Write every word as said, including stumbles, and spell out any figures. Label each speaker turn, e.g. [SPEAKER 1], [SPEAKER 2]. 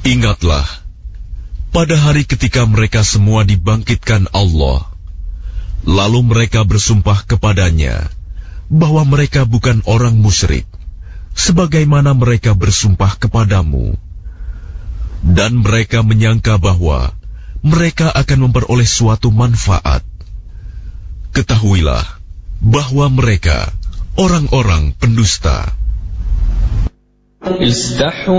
[SPEAKER 1] Ingatlah, pada hari ketika mereka semua dibangkitkan Allah, lalu mereka bersumpah kepadanya bahwa mereka bukan orang musyrik, sebagaimana mereka bersumpah kepadamu. Dan mereka menyangka bahwa mereka akan memperoleh suatu manfaat. Ketahuilah bahwa mereka orang-orang pendusta.